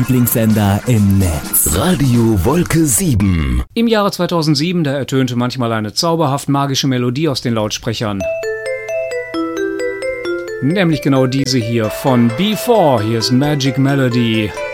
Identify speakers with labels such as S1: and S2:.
S1: Lieblingssender im Netz. Radio Wolke 7.
S2: Im Jahre 2007, da ertönte manchmal eine zauberhaft magische Melodie aus den Lautsprechern. Nämlich genau diese hier von B4. Hier ist Magic Melody.